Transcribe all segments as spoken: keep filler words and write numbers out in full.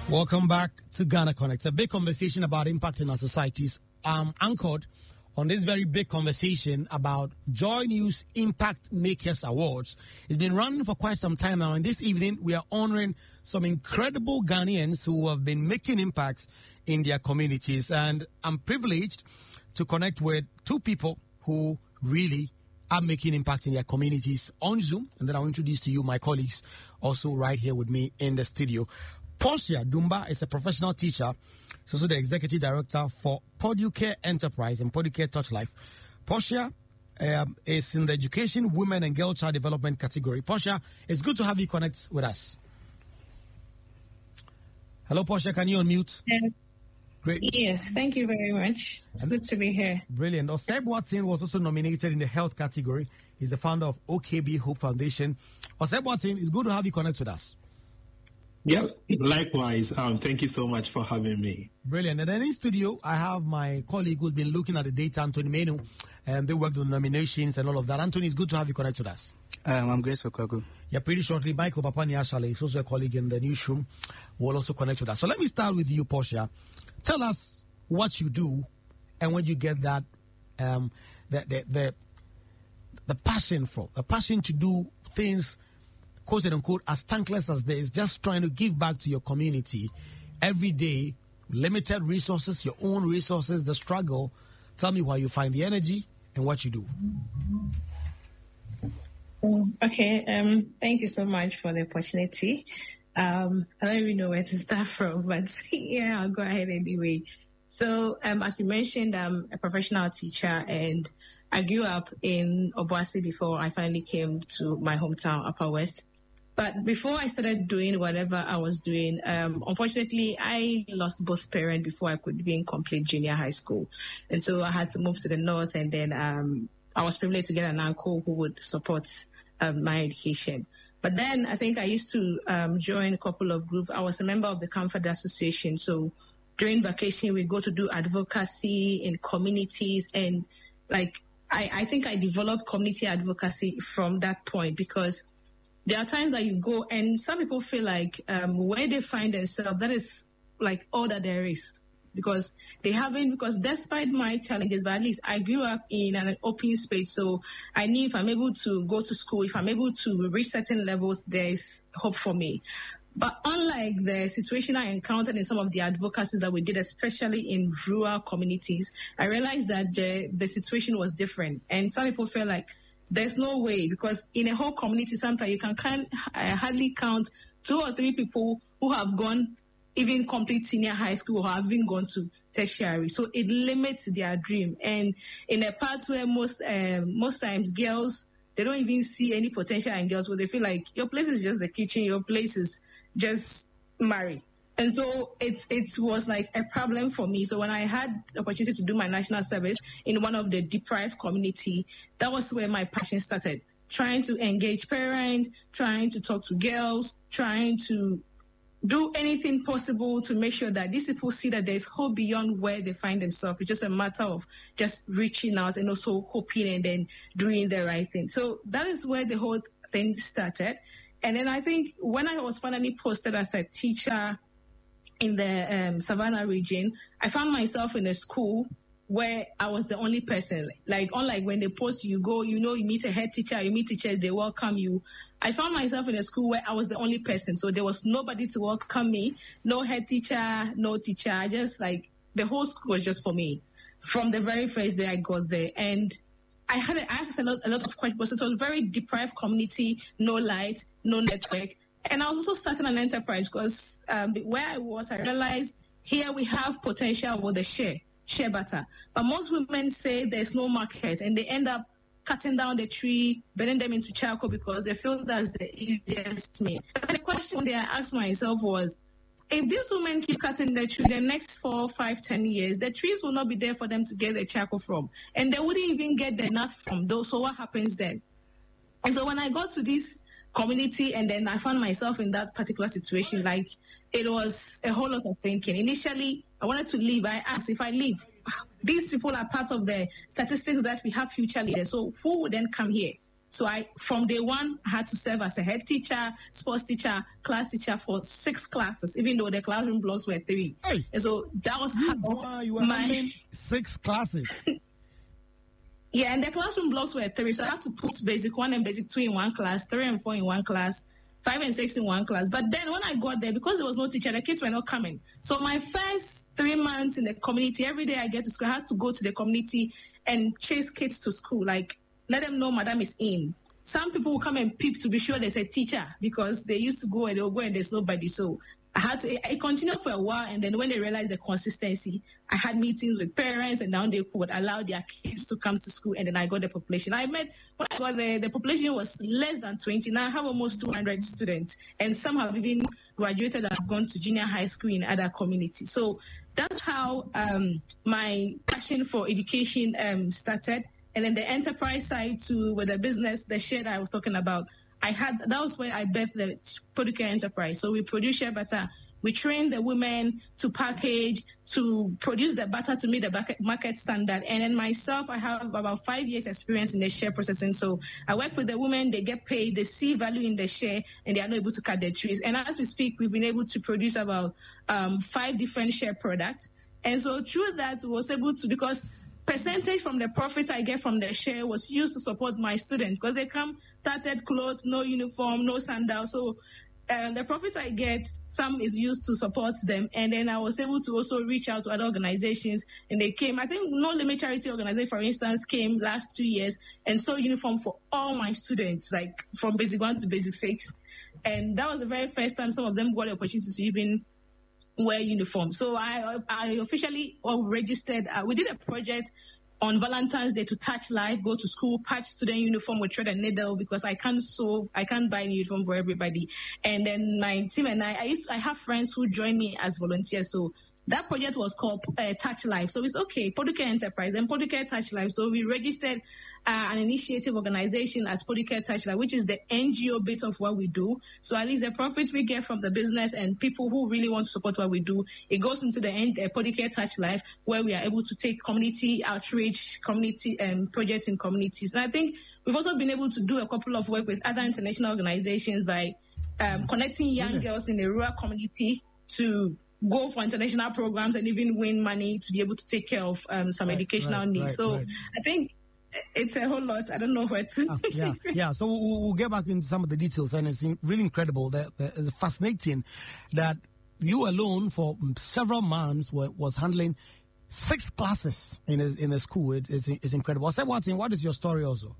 Welcome back to Ghana Connect. A big conversation about impact in our societies. Um, anchored on this very big conversation about Joy News Impact Makers Awards. It's been running for quite some time now, and this evening we are honoring some incredible Ghanaians who have been making impacts in their communities. And I'm privileged to connect with two people who really are making impact in their communities on Zoom. And then I'll introduce to you my colleagues also right here with me in the studio. Portia Dumba is a professional teacher. She's also the executive director for Poducare Enterprise and Poducare Touch Life. Portia um, is in the education, women and girl child development category. Portia, it's good to have you connect with us. Hello, Portia. Can you unmute? Yeah. Great. Yes, thank you very much. It's good to be here. Brilliant. Oseb Watson was also nominated in the health category. He's the founder of O K B Hope Foundation. Oseb Watson, it's good to have you connect with us. Yeah, likewise. Um, thank you so much for having me. Brilliant. And then in studio, I have my colleague who's been looking at the data, Anthony Menu, and they worked on nominations and all of that. Anthony, it's good to have you connect with us. Um, I'm Grace Okagu. Yeah, pretty shortly, Michael Papani Ashale is also a colleague in the newsroom, will also connect with us. So let me start with you, Portia. Tell us what you do and when you get that, um, the, the, the, the passion for, the passion to do things, quote unquote, as thankless as this, just trying to give back to your community every day, limited resources, your own resources, the struggle. Tell me why you find the energy and what you do. Okay, um, thank you so much for the opportunity. Um, I don't even know where to start from, but yeah, I'll go ahead anyway. So, um, as you mentioned, I'm a professional teacher and I grew up in Obuasi before I finally came to my hometown, Upper West. But before I started doing whatever I was doing, um, unfortunately, I lost both parents before I could even complete junior high school. And so I had to move to the north, and then um, I was privileged to get an uncle who would support um, my education. But then I think I used to um, join a couple of groups. I was a member of the Comfort Association. So during vacation, we go to do advocacy in communities. And like, I, I think I developed community advocacy from that point, because there are times that you go and some people feel like um, where they find themselves, that is like all that there is, because they haven't, because despite my challenges, but at least I grew up in an open space. So I knew if I'm able to go to school, if I'm able to reach certain levels, there's hope for me. But unlike the situation I encountered in some of the advocacies that we did, especially in rural communities, I realized that the, the situation was different. And some people feel like, there's no way, because in a whole community, sometimes you can can uh, hardly count two or three people who have gone even complete senior high school or have even gone to tertiary. So it limits their dream. And in a part where most um, most times girls, they don't even see any potential in girls, where they feel like your place is just the kitchen, your place is just marry. And so it, it was like a problem for me. So when I had the opportunity to do my national service in one of the deprived community, that was where my passion started. Trying to engage parents, trying to talk to girls, trying to do anything possible to make sure that these people see that there's hope beyond where they find themselves. It's just a matter of just reaching out and also hoping and then doing the right thing. So that is where the whole thing started. And then I think when I was finally posted as a teacher in the um, Savannah region, I found myself in a school where I was the only person. Like, unlike when they post, you go, you know, you meet a head teacher, you meet teachers, they welcome you. I found myself in a school where I was the only person. So there was nobody to welcome me, no head teacher, no teacher. I just like, the whole school was just for me from the very first day I got there. And I had to ask a lot, a lot of questions. It was a very deprived community, no light, no network. And I was also starting an enterprise because um, where I was, I realized here we have potential with the share, share butter. But most women say there's no market, and they end up cutting down the tree, burning them into charcoal because they feel that's the easiest way. And the question that I asked myself was, if these women keep cutting the tree the next four, five, ten years, the trees will not be there for them to get the charcoal from. And they wouldn't even get the nut from those. So what happens then? And so when I got to this community and then I found myself in that particular situation, like it was a whole lot of thinking. Initially, I wanted to leave. I asked, if I leave, these people are part of the statistics that we have future leaders. So who would then come here? So I, from day one, I had to serve as a head teacher, sports teacher, class teacher for six classes, even though the classroom blocks were three. Hey, and so that was you, how uh, you were my six classes. Yeah, and the classroom blocks were three, so I had to put basic one and basic two in one class, three and four in one class, five and six in one class. But then when I got there, because there was no teacher, the kids were not coming. So my first three months in the community, every day I get to school, I had to go to the community and chase kids to school, like let them know madam is in. Some people will come and peep to be sure there's a teacher because they used to go and they'll go and there's nobody. So I had to, I continued for a while, and then when they realized the consistency, I had meetings with parents, and now they would allow their kids to come to school, and then I got the population. I met, when I got there, the population was less than twenty. Now I have almost two hundred students, and some have even graduated and have gone to junior high school in other communities. So that's how um, my passion for education um, started. And then the enterprise side too, with the business, the share that I was talking about, I had, that was when I birthed the Producare Enterprise. So we produce shea butter. We train the women to package, to produce the butter to meet the market standard. And then myself, I have about five years experience in the shea processing. So I work with the women, they get paid, they see value in the shea, and they are not able to cut their trees. And as we speak, we've been able to produce about um, five different shea products. And so through that, we was able to, because percentage from the profit I get from the share was used to support my students, because they come tattered clothes, no uniform, no sandals. So um, the profit I get, some is used to support them. And then I was able to also reach out to other organizations, and they came. I think No Limit Charity Organization, for instance, came last two years and sold uniform for all my students, like from basic one to basic six. And that was the very first time some of them got the opportunity to even wear uniform. So I I officially registered. Uh, we did a project on Valentine's Day to touch life, go to school, patch student uniform with thread and needle, because I can't sew, I can't buy a uniform for everybody. And then my team and I, I used, I have friends who join me as volunteers. So that project was called uh, Touch Life. So it's okay, Producare Enterprise and Producare Touch Life. So we registered uh, an initiative organization as Producare Touch Life, which is the N G O bit of what we do. So at least the profit we get from the business and people who really want to support what we do, it goes into the uh, Producare Touch Life, where we are able to take community outreach, community um, projects in communities. And I think we've also been able to do a couple of work with other international organizations by um, connecting young mm-hmm. girls in the rural community to go for international programs and even win money to be able to take care of um, some right, educational right, needs. Right, so right. I think it's a whole lot. I don't know where to. Ah, yeah, yeah. So we'll, we'll get back into some of the details, and it's really incredible. That it's fascinating that you alone for several months were, was handling six classes in a, in a school. It, it's, it's incredible. So Martin, what is your story also?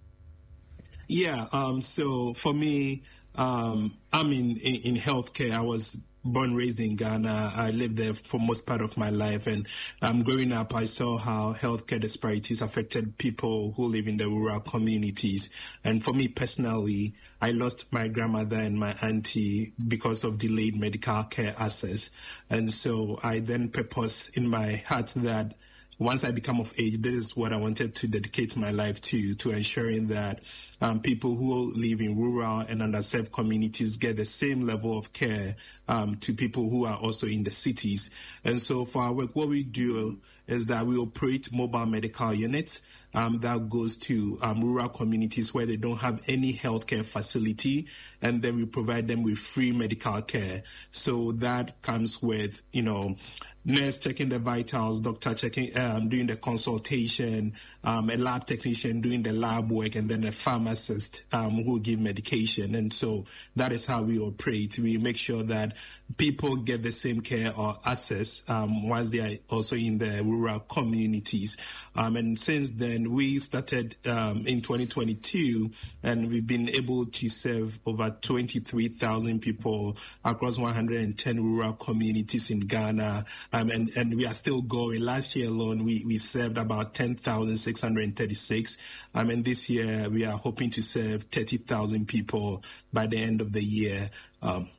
Yeah. Um. So for me, um, I'm in, in in healthcare. I was born, raised in Ghana. I lived there for most part of my life. And um, growing up, I saw how healthcare disparities affected people who live in the rural communities. And for me personally, I lost my grandmother and my auntie because of delayed medical care access. And so I then purposed in my heart that once I become of age, this is what I wanted to dedicate my life to, to ensuring that um, people who live in rural and underserved communities get the same level of care um, to people who are also in the cities. And so for our work, what we do is that we operate mobile medical units um, that goes to um, rural communities where they don't have any healthcare facility, and then we provide them with free medical care. So that comes with, you know, nurse checking the vitals, doctor checking, um, doing the consultation, um, a lab technician doing the lab work, and then a pharmacist um, who will give medication. And so that is how we operate. We make sure that people get the same care or access um, once they are also in the rural communities. Um, and since then, we started um, in twenty twenty-two, and we've been able to serve over twenty-three thousand people across one hundred ten rural communities in Ghana. Um, and, and we are still going. Last year alone, we, we served about ten thousand six hundred thirty-six. Um, and this year, we are hoping to serve thirty thousand people by the end of the year. Um,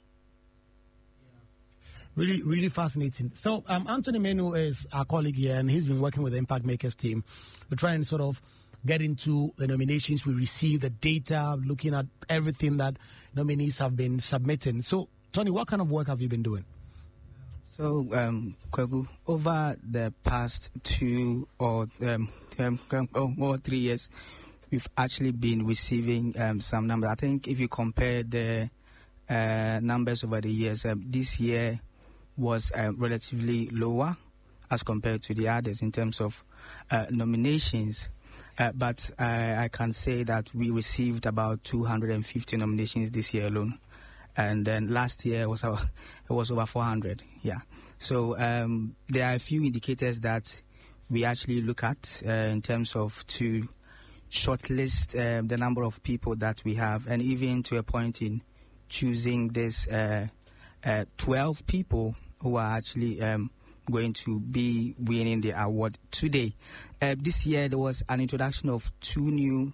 Really, really fascinating. So, um, Anthony Menu is our colleague here, and he's been working with the Impact Makers team. We're trying to sort of get into the nominations we receive, the data, looking at everything that nominees have been submitting. So, Tony, what kind of work have you been doing? So, um, Kwagu, over the past two or um, um, or three years, we've actually been receiving um, some numbers. I think if you compare the uh, numbers over the years, um, this year was uh, relatively lower as compared to the others in terms of uh, nominations. Uh, but uh, I can say that we received about two hundred fifty nominations this year alone. And then last year was our, it was over four hundred. Yeah. So um, there are a few indicators that we actually look at uh, in terms of to shortlist uh, the number of people that we have, and even to a point in choosing this uh, uh, twelve people who are actually um, going to be winning the award today. Uh, this year there was an introduction of two new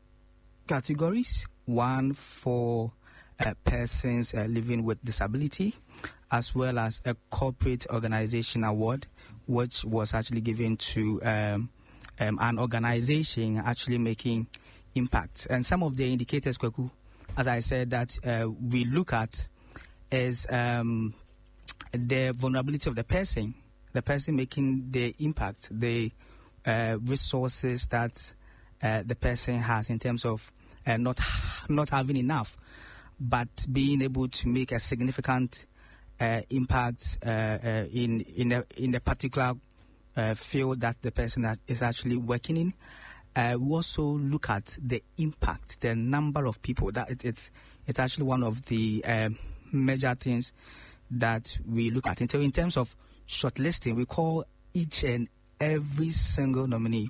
categories, one for uh, persons uh, living with disability, as well as a corporate organization award, which was actually given to um, um, an organization actually making impact. And some of the indicators, Kweku, as I said, that uh, we look at is um, the vulnerability of the person, the person making the impact, the uh, resources that uh, the person has in terms of uh, not not having enough, but being able to make a significant uh, impact uh, uh, in in a in a particular uh, field that the person that is actually working in. Uh, we also look at the impact, the number of people. That it, it's it's actually one of the um, major things that we look at. And so in terms of shortlisting, we call each and every single nominee.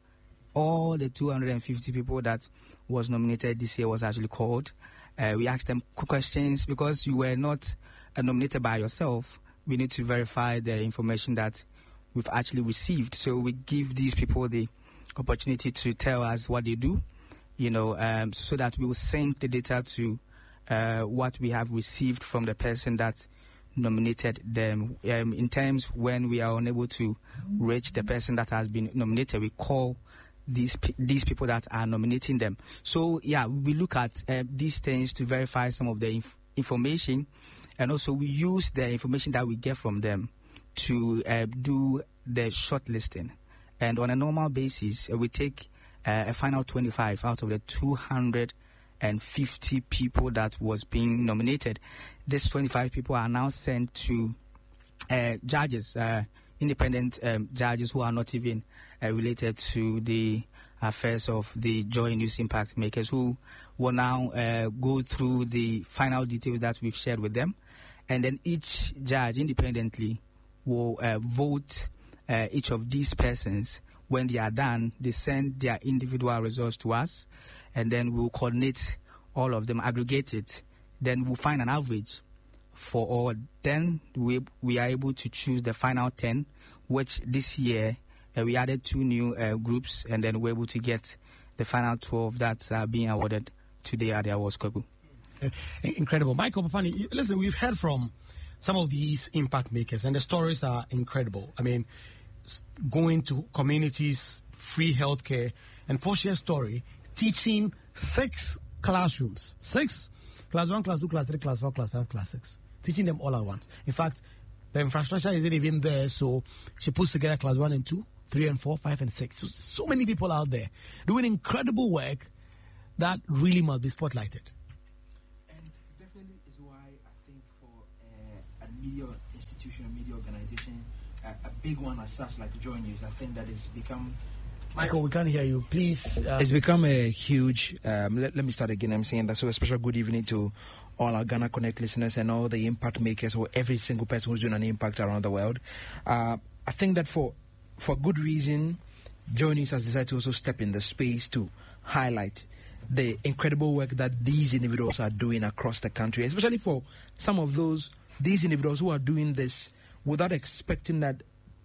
All the two hundred fifty people that was nominated this year was actually called. Uh, we asked them questions because you were not uh, nominated by yourself. We need to verify the information that we've actually received. So we give these people the opportunity to tell us what they do, you know, um, so that we will send the data to uh, what we have received from the person that nominated them. Um, in terms when we are unable to reach the person that has been nominated, we call these these people that are nominating them. So yeah, we look at uh, these things to verify some of the inf- information, and also we use the information that we get from them to uh, do the shortlisting. And on a normal basis, uh, we take uh, a final twenty-five out of the two hundred fifty people that was being nominated. These twenty-five people are now sent to uh, judges, uh, independent um, judges who are not even uh, related to the affairs of the Joy News Impact Makers, who will now uh, go through the final details that we've shared with them. And then each judge independently will uh, vote Uh, each of these persons. When they are done, they send their individual results to us, and then we'll coordinate all of them, aggregate it. Then we'll find an average for all. Then we we are able to choose the final ten, which this year uh, we added two new uh, groups, and then we're able to get the final twelve that are being awarded today at the awards. Uh, incredible. Michael Papani, listen, we've heard from some of these impact makers, and the stories are incredible. I mean, going to communities, free healthcare, and Portia's story, teaching six classrooms, six, class one, class two, class three, class four, class five, class six, teaching them all at once. In fact, the infrastructure isn't even there, so she puts together class one and two, three and four, five and six. So, so many people out there doing incredible work that really must be spotlighted. And definitely is why I think for uh, a media institution, a media organization, a big one as such like Joy News, I think that it's become... Michael, we can't hear you. Please. Uh, it's become a huge... Um, let, let me start again. I'm saying that. So a special good evening to all our Ghana Connect listeners and all the impact makers, or every single person who's doing an impact around the world. Uh, I think that for for good reason, Joy News has decided to also step in the space to highlight the incredible work that these individuals are doing across the country, especially for some of those, these individuals who are doing this without expecting that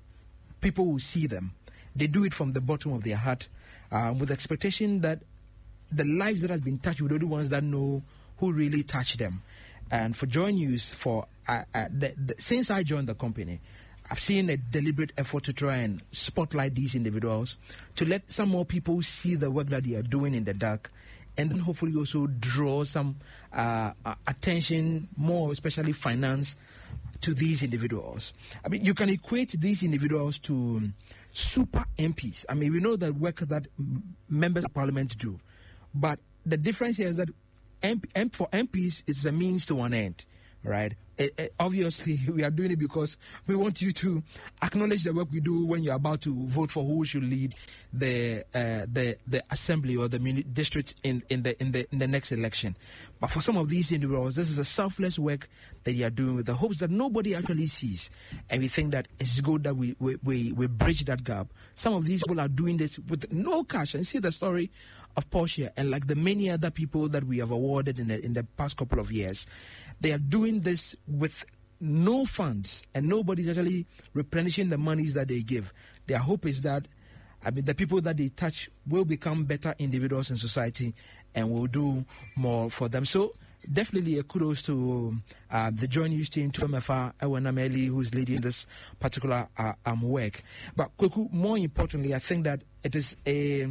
people will see them. They do it from the bottom of their heart, um, with the expectation that the lives that have been touched will be the ones that know who really touched them. And for Joy News, for uh, uh, the, the, since I joined the company, I've seen a deliberate effort to try and spotlight these individuals, to let some more people see the work that they are doing in the dark, and then hopefully also draw some uh, uh, attention, more especially finance, to these individuals. I mean, you can equate these individuals to super M Ps. I mean, we know the work that members of parliament do, but the difference here is that M- M- for M Ps, it's a means to an end, right? It, it, obviously, we are doing it because we want you to acknowledge the work we do when you're about to vote for who should lead the uh, the the assembly or the muni- district in, in the in the in the next election. But for some of these individuals, this is a selfless work that they are doing with the hopes that nobody actually sees, and we think that it's good that we we, we, we bridge that gap. Some of these people are doing this with no cash, and see the story of Portia and like the many other people that we have awarded in the in the past couple of years. They are doing this with no funds, and nobody's actually replenishing the monies that they give. Their hope is that, I mean, the people that they touch will become better individuals in society and will do more for them. So definitely a kudos to uh, the Joy News team, to M F R, Ewanameli, who's leading this particular uh, um, work. But Kweku, more importantly, I think that it is a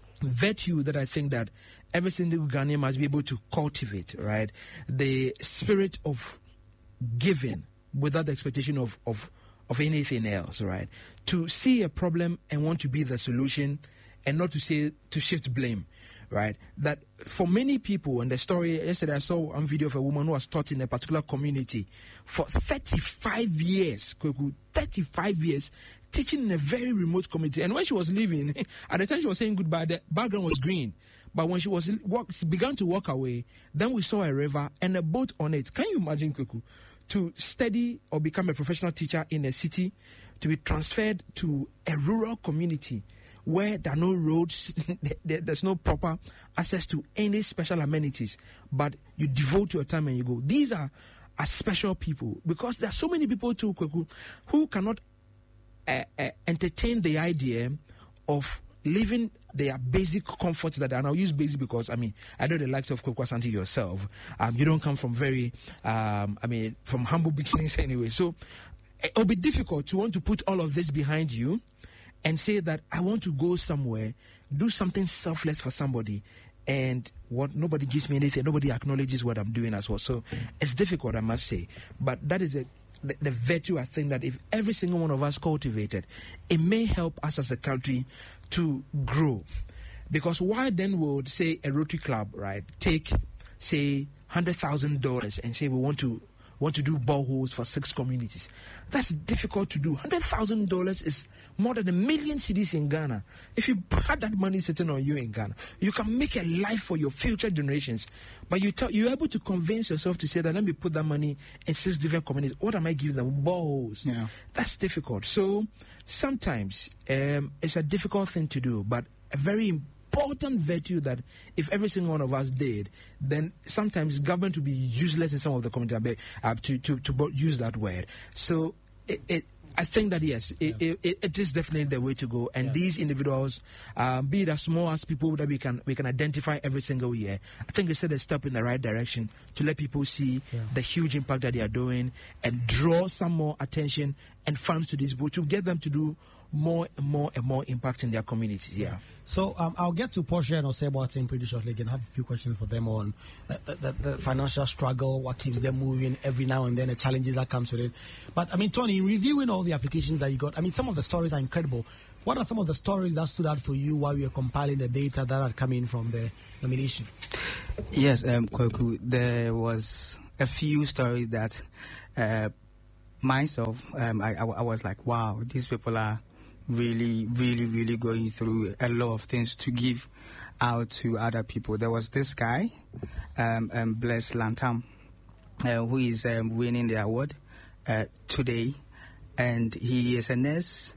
virtue that I think that every single Ghanaian must be able to cultivate, right? The spirit of giving without the expectation of, of, of anything else, right? To see a problem and want to be the solution and not to say, to shift blame, right? That for many people, and the story, yesterday I saw one video of a woman who was taught in a particular community for thirty-five years, thirty-five years, teaching in a very remote community. And when she was leaving, at the time she was saying goodbye, the background was green. But when she was walk, began to walk away, then we saw a river and a boat on it. Can you imagine, Kweku, to study or become a professional teacher in a city, to be transferred to a rural community where there are no roads, there's no proper access to any special amenities, but you devote your time and you go. These are, are special people, because there are so many people too, Kweku, who cannot uh, uh, entertain the idea of living their basic comforts that are now use basic because I mean I know the likes of Kweku Asante yourself. Um, you don't come from very um, I mean from humble beginnings anyway. So it'll be difficult to want to put all of this behind you and say that I want to go somewhere, do something selfless for somebody, and what nobody gives me anything, nobody acknowledges what I'm doing as well. So it's difficult, I must say. But that is a The, the virtue I think that if every single one of us cultivated, it may help us as a country to grow. Because why then would, say, a Rotary Club, right, take, say, one hundred thousand dollars and say we want to want to do boreholes for six communities? That's difficult to do. one hundred thousand dollars is more than a million cedis in Ghana. If you had that money sitting on you in Ghana, you can make a life for your future generations. But you tell, you're able to convince yourself to say that let me put that money in six different communities. What am I giving them? Boreholes. Yeah. That's difficult. So sometimes um, it's a difficult thing to do, but a very important virtue that if every single one of us did, then sometimes government would be useless in some of the community, uh, to, to, to use that word. So it, it I think that, yes, it, yeah. it, it is definitely the way to go. And yeah. these individuals, um, be it as small as people that we can we can identify every single year, I think it's a step in the right direction to let people see yeah. the huge impact that they are doing and draw some more attention and funds to these people to get them to do more and more and more impact in their communities. Yeah. So um, I'll get to Portia and Osebo pretty shortly. Again, I have a few questions for them on the, the, the financial struggle, what keeps them moving every now and then, the challenges that comes with it. But I mean, Tony, in reviewing all the applications that you got, I mean, some of the stories are incredible. What are some of the stories that stood out for you while you were compiling the data that are coming from the nominations? Yes, um, Kweku, there was a few stories that uh, myself, um, I, I, I was like, wow, these people are really, really, really going through a lot of things to give out to other people. There was this guy, um, um, Bless Lantam, uh, who is um, winning the award uh, today, and he is a nurse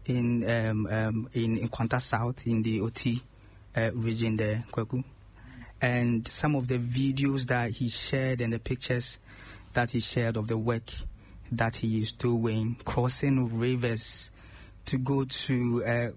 in um, um, in, in Kwanta South in the O T uh, region there, Kweku. And some of the videos that he shared and the pictures that he shared of the work that he is doing, crossing rivers to go to uh,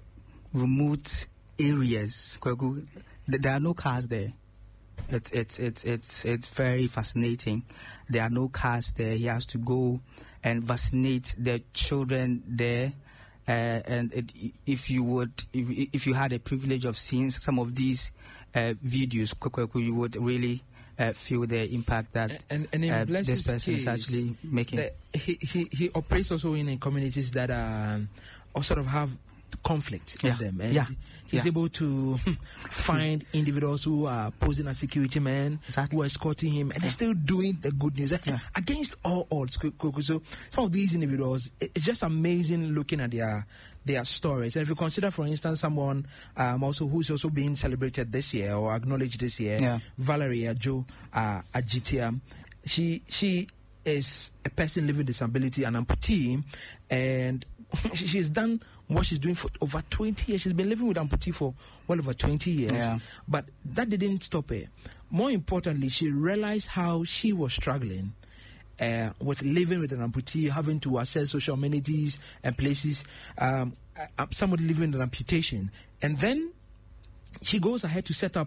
remote areas. There are no cars there. It's it's it's it's it's very fascinating. There are no cars there. He has to go and vaccinate the children there. Uh, and it, if you would, if, if you had a privilege of seeing some of these uh, videos, you would really uh, feel the impact that and, and in uh, this person case, is actually making. The, he, he he operates also in, in communities that are or sort of have conflict yeah. in them, and yeah. he's yeah. able to find individuals who are posing as security men, exactly. who are escorting him, and yeah. they're still doing the good news yeah. against all odds. So some of these individuals, it's just amazing looking at their their stories. And if you consider, for instance, someone um, also who's also being celebrated this year or acknowledged this year, yeah. Valerie Ajo uh, Ajitia, she she is a person living with disability, an amputee, and she's done what she's doing for over twenty years. She's been living with amputee for well over twenty years. Yeah. But that didn't stop her. More importantly, she realized how she was struggling uh, with living with an amputee, having to access social amenities and places, um, uh, somebody living with an amputation. And then she goes ahead to set up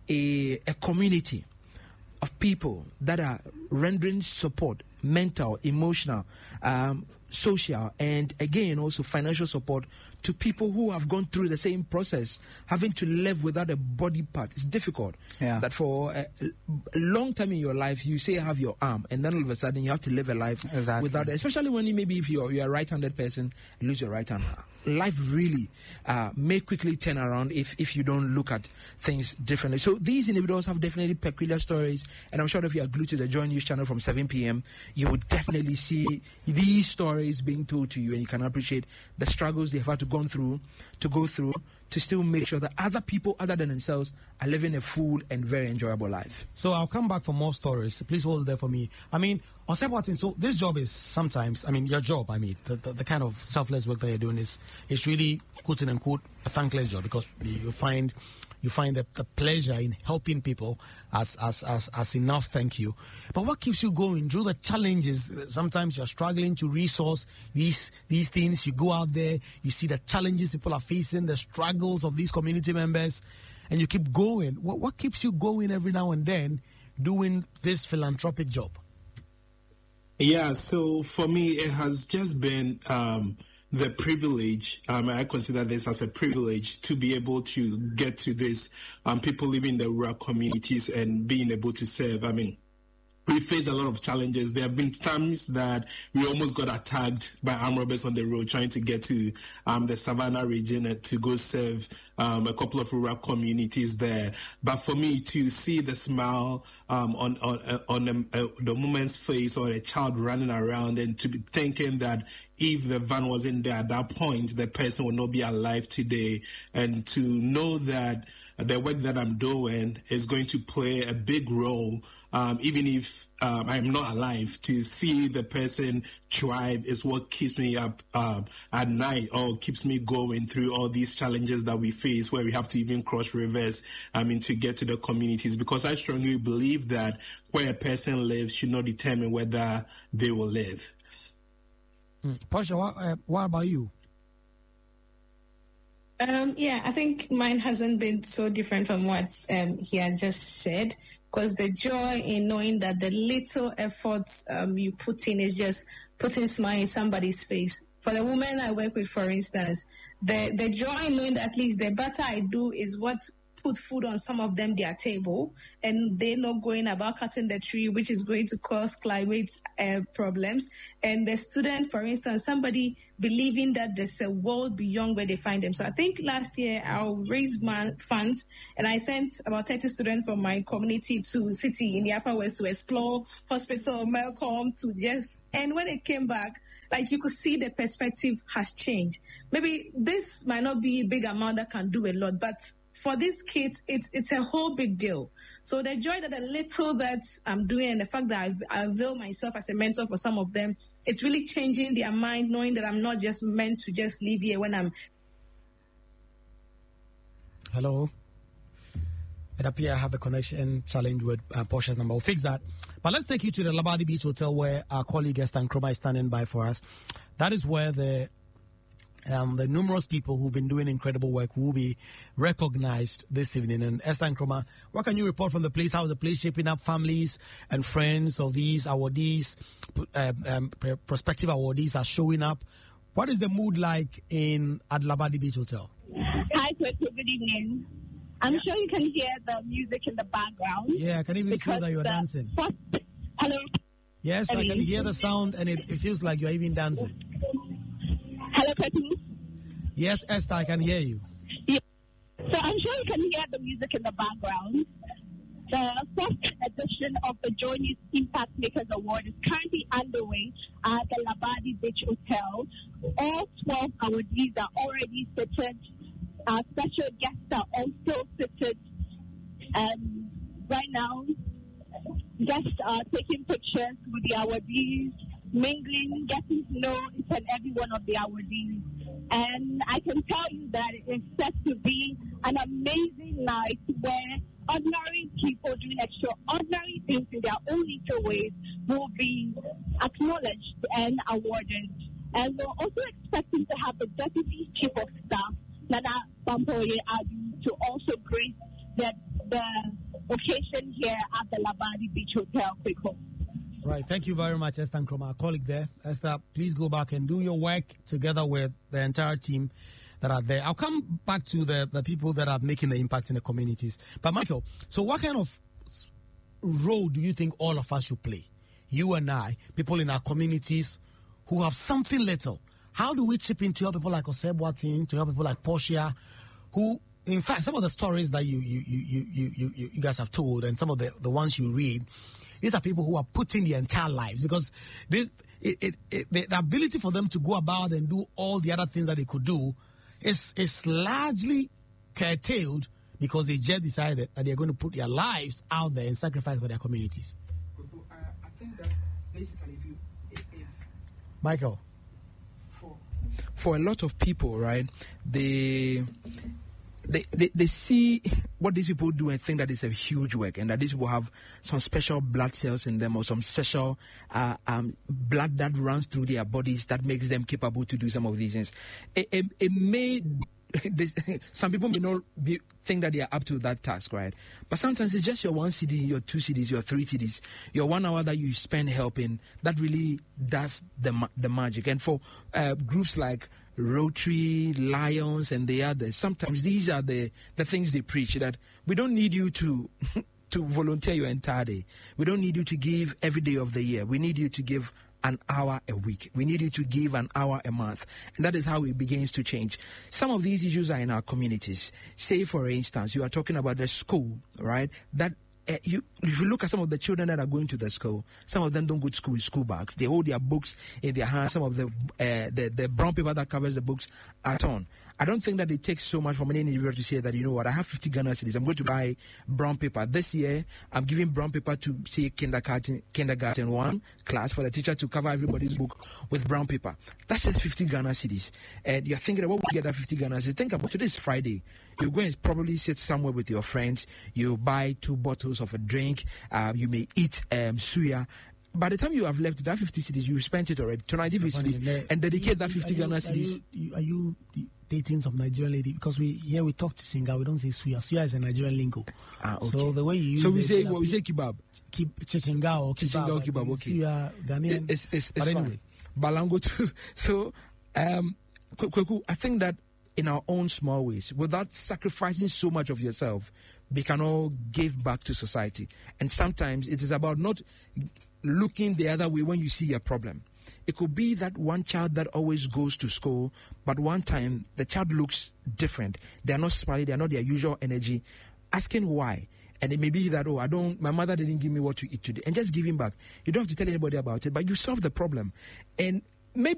a, a community of people that are rendering support, mental, emotional, um, social, and again also financial support to people who have gone through the same process, having to live without a body part. It's difficult. Yeah. That for a, a long time in your life, you say you have your arm, and then all of a sudden you have to live a life exactly. without it. Especially when you, maybe if you're, you're a right-handed person, you lose your right hand. Life really uh, may quickly turn around if, if you don't look at things differently. So these individuals have definitely peculiar stories, and I'm sure that if you are glued to the Joy News channel from seven p.m., you will definitely see these stories being told to you, and you can appreciate the struggles they have had to go through, to go through, to still make sure that other people other than themselves are living a full and very enjoyable life. So I'll come back for more stories. Please hold there for me. I mean, Osei, so this job is sometimes, I mean, your job, I mean, the, the, the kind of selfless work that you're doing is, is really, quote unquote, a thankless job, because you find you find the, the pleasure in helping people as, as, as, as enough thank you. But what keeps you going through the challenges? Sometimes you're struggling to resource these, these things. You go out there, you see the challenges people are facing, the struggles of these community members, and you keep going. What, what keeps you going every now and then doing this philanthropic job? Yeah, so for me, it has just been um, the privilege. Um, I consider this as a privilege to be able to get to this um, people living in the rural communities and being able to serve. I mean, we face a lot of challenges. There have been times that we almost got attacked by armed robbers on the road trying to get to um, the Savannah region and to go serve um, a couple of rural communities there. But for me to see the smile um, on on, uh, on the, uh, the woman's face, or a child running around, and to be thinking that if the van wasn't there at that point, the person would not be alive today, and to know that the work that I'm doing is going to play a big role, um, even if um, I'm not alive. To see the person thrive is what keeps me up um, at night, or keeps me going through all these challenges that we face, where we have to even cross rivers, I mean, to get to the communities. Because I strongly believe that where a person lives should not determine whether they will live. Mm. Portia, what, uh, what about you? Um, yeah, I think mine hasn't been so different from what um, he had just said, because the joy in knowing that the little efforts um, you put in is just putting smile in somebody's face. For the women I work with, for instance, the, the joy in knowing that at least the better I do is what put food on some of them their table, and they're not going about cutting the tree, which is going to cause climate uh, problems. And the student, for instance, somebody believing that there's a world beyond where they find them. So I think last year I raised my funds, and I sent about thirty students from my community to city in the Upper West to explore hospital, Malcolm, to just, and when it came back, like you could see the perspective has changed. Maybe this might not be a big amount that can do a lot, but for these kids, it's it's a whole big deal. So the joy that the little that I'm doing, and the fact that I've, I avail myself as a mentor for some of them, it's really changing their mind, knowing that I'm not just meant to just live here when I'm... Hello. It appears I have a connection challenge with uh, Portia's number. We'll fix that. But let's take you to the Labadi Beach Hotel, where our colleague Esther Nkrumah is standing by for us. That is where the Um, the numerous people who've been doing incredible work will be recognized this evening. And Esther Nkrumah, what can you report from the place? How is the place shaping up? Families and friends of these awardees, uh, um, prospective awardees are showing up. What is the mood like in at Labadi Beach Hotel? Hi, Twitter. Good evening. I'm yeah. sure you can hear the music in the background. Yeah, I can even feel that you're dancing. First, hello? Yes, I, I can hear the sound, and it, it feels like you're even dancing. Hello, Curtis. Yes, Esther, I can hear you. Yeah. So I'm sure you can hear the music in the background. The first edition of the Joy News Impact Makers Award is currently underway at the Labadi Beach Hotel. All twelve awardees are already seated. Our special guests are also seated. And right now, guests are taking pictures with the awardees, mingling, getting to know each and every one of the awardees. And I can tell you that it's set to be an amazing night where ordinary people doing extraordinary things in their own little ways will be acknowledged and awarded. And we're also expecting to have the Deputy Chief of Staff, Nana Bampoye Adu, to also grace the, the occasion here at the Labadi Beach Hotel, Quico. Right. Thank you very much, Esther Nkrumah, our colleague there. Esther, please go back and do your work together with the entire team that are there. I'll come back to the, the people that are making the impact in the communities. But, Michael, so what kind of role do you think all of us should play? You and I, people in our communities who have something little. How do we chip in to help people like Osebwatin, to help people like Portia, who, in fact, some of the stories that you you you you you, you, you guys have told and some of the, the ones you read, these are people who are putting their entire lives, because this it, it, it, the, the ability for them to go about and do all the other things that they could do is, is largely curtailed because they just decided that they're going to put their lives out there and sacrifice for their communities. I, I think that basically if you... If, if Michael? For, for a lot of people, right, they... They, they they see what these people do and think that it's a huge work, and that these people have some special blood cells in them or some special uh, um, blood that runs through their bodies that makes them capable to do some of these things. It, it, it may this, some people may not be, think that they are up to that task, right? But sometimes it's just your one C D, your two C Ds, your three C Ds, your one hour that you spend helping that really does the the magic. And for uh, groups like Rotary, Lions, and the others, sometimes these are the, the things they preach, that we don't need you to to volunteer your entire day. We don't need you to give every day of the year. We need you to give an hour a week. We need you to give an hour a month. And that is how it begins to change. Some of these issues are in our communities. Say, for instance, you are talking about the school, right? That Uh, you, if you look at some of the children that are going to the school, some of them don't go to school with school bags. They hold their books in their hands. Some of the uh, the, the brown paper that covers the books are torn. I don't think that it takes so much from any individual to say that, you know what, I have fifty Ghana cedis. I'm going to buy brown paper. This year, I'm giving brown paper to, say, kindergarten, kindergarten one class for the teacher to cover everybody's book with brown paper. That's just fifty Ghana cedis. And you're thinking, what would you get that fifty Ghana cedis? Think about today's Friday. You go and probably sit somewhere with your friends. You buy two bottles of a drink. Uh, you may eat um, suya. By the time you have left that fifty cedis, you spent it already. Tonight, if you sleep and dedicate that fifty Ghana cedis. Are you dating some Nigerian lady? Because we here we talk to Singa, we don't say suya. Suya is a Nigerian lingo. Ah, okay. So the way you use so we it, say what we say kebab. Keep chichinga or chichinga or kebab. Okay. Suya, Ghanaian. It's it's, it's but fine. Anyway. Balango too. So, um, Kweku, I think that in our own small ways, without sacrificing so much of yourself, we can all give back to society. And sometimes it is about not looking the other way when you see a problem. It could be that one child that always goes to school, but one time the child looks different. They are not smiling, they are not their usual energy. Asking why. And it may be that, oh, I don't, my mother didn't give me what to eat today. And just giving back. You don't have to tell anybody about it, but you solve the problem. And